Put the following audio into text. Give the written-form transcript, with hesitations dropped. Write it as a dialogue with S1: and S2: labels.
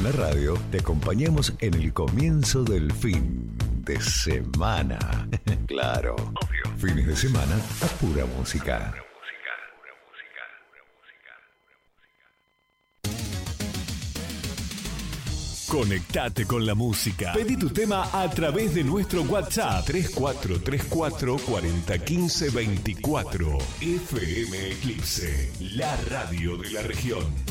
S1: la radio te acompañamos en el comienzo del fin de semana. Claro, obvio. Fines de semana a pura música.
S2: Conectate con la música. Pedí tu tema a través de nuestro WhatsApp 3434 4015 24. FM Eclipse, la radio de la región.